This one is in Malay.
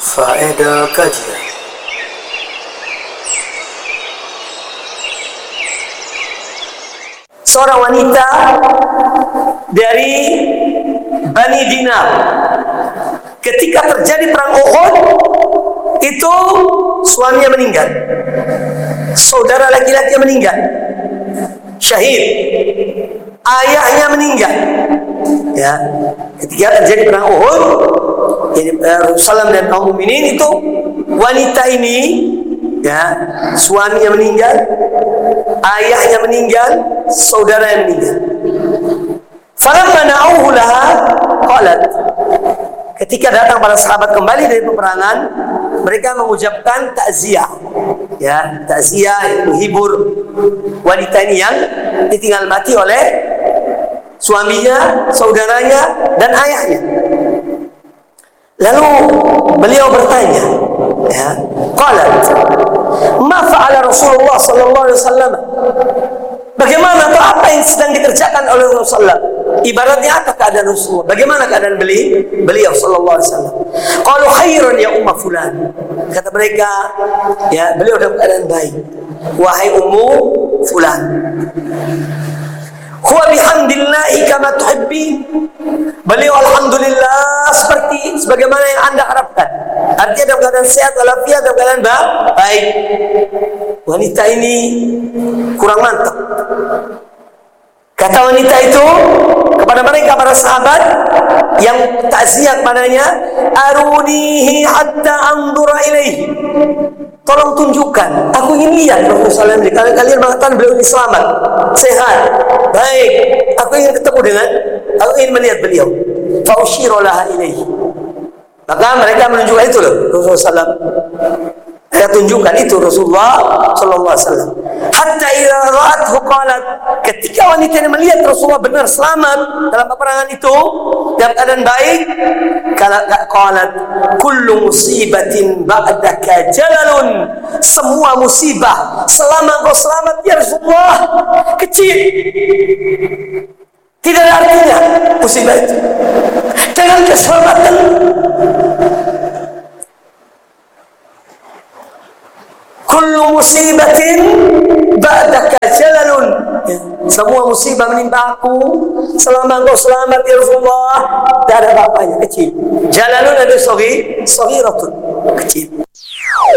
Faedah kajian. Seorang wanita dari Bani Dinar, ketika terjadi perang Uhud, itu suaminya meninggal, saudara laki-laki meninggal, syahid, ayahnya meninggal. Ya, ketika terjadi perang Uhud, Rasulullah dan kaum mukminin itu, wanita ini, ya, suaminya meninggal, ayahnya meninggal, saudara yang meninggal. Falamma na'uhu laha qalat, ketika datang para sahabat kembali dari peperangan, mereka mengucapkan takziah, ya, takziah, menghibur wanita ini yang ditinggal mati oleh suaminya, saudaranya, dan ayahnya. Lalu beliau bertanya, ya, qalat, ma fa'ala Rasulullah sallallahu alaihi wasallam? Bagaimana atau apa yang sedang dikerjakan oleh Rasulullah? Ibaratnya apa keadaan Rasulullah? Bagaimana keadaan beliau sallallahu alaihi wasallam? Qalu khairan ya umma fulan. Kata mereka, ya, beliau dalam keadaan baik. Wahai ummu fulan. Huwa bihamdillahi kama tuhibbin. Beliau alhamdulillah sebagaimana yang Anda harapkan. Artinya dalam keadaan sehat walafiat, dalam keadaan baik. Wanita ini kurang mantap. Kata wanita itu kepada mereka para sahabat yang takziah kepadanya, arunihi hatta anzura ilaihi. Tolong tunjukkan, aku ingin lihat Rasulullah SAW. Kalian mengatakan beliau ini selamat, sehat, baik. Aku ingin ketemu aku ingin melihat beliau. Faushiro laha ilaihi. Maka mereka menunjukkan itu loh, Rasulullah SAW. Saya tunjukkan itu Rasulullah sallallahu alaihi wasallam. Hatta idza ra'athu qalat, ketika wanita ini melihat Rasulullah benar selamat dalam peperangan itu, dalam keadaan baik, qalat kullu musibatin ba'daka jalalun. Semua musibah selama kau selamat ya Rasulullah kecil. Tidak ada artinya musibah itu. Dengan keselamatan, kullu musibatin ba'daka jalalun. Semua musibah menimpa aku selama engkau selamat ya Rasulullah, tidak ada apa-apanya, kecil. Jalalun ada saghiratun, kecil.